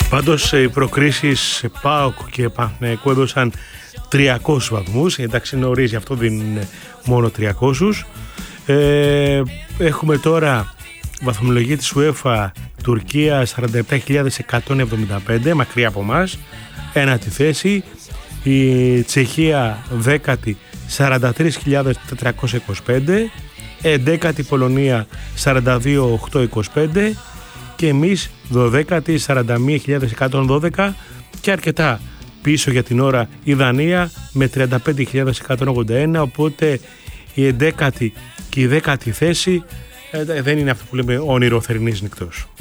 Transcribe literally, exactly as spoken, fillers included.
Πάντως οι προκρίσεις ΠΑΟΚ και Παναθηναϊκού έδωσαν τριακόσιους βαθμούς. Εντάξει, νωρίς, γι' αυτό δεν είναι μόνο τριακόσιους. Ε, έχουμε τώρα βαθμολογία της UEFA, Τουρκία σαράντα επτά χιλιάδες εκατόν εβδομήντα πέντε, μακριά από εμάς, ένατη θέση. Η Τσεχία δέκατη, σαράντα τρεις χιλιάδες τετρακόσια είκοσι πέντε, εντέκατη Πολωνία σαράντα δύο χιλιάδες οκτακόσια είκοσι πέντε και εμείς δωδέκατη, σαράντα μία χιλιάδες εκατόν δώδεκα και αρκετά πίσω για την ώρα η Δανία με τριάντα πέντε χιλιάδες εκατόν ογδόντα ένα, οπότε η εντέκατη και η δέκατη θέση ε, δεν είναι αυτό που λέμε όνειρο θερινής νυχτός.